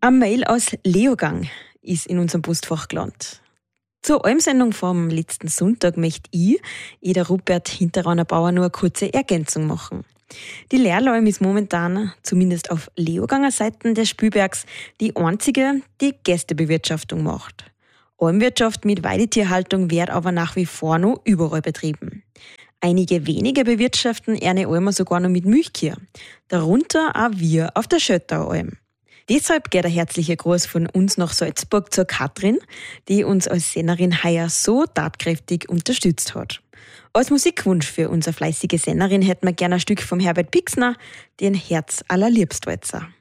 Eine Mail aus Leogang ist in unserem Postfach gelandet. Zur Almsendung vom letzten Sonntag möchte ich, der Rupert Hinterrauner-Bauer, nur eine kurze Ergänzung machen. Die Lehralm ist momentan, zumindest auf Leoganger Seiten des Spielbergs, die einzige, die Gästebewirtschaftung macht. Almwirtschaft mit Weidetierhaltung wird aber nach wie vor noch überall betrieben. Einige wenige bewirtschaften eine Almer sogar noch mit Milchkühe, darunter auch wir auf der Schöttaualm. Deshalb geht ein herzlicher Gruß von uns nach Salzburg zur Katrin, die uns als Sennerin heuer so tatkräftig unterstützt hat. Als Musikwunsch für unsere fleißige Sennerin hätten wir gerne ein Stück vom Herbert Pixner, den Herz allerliebstwalzer.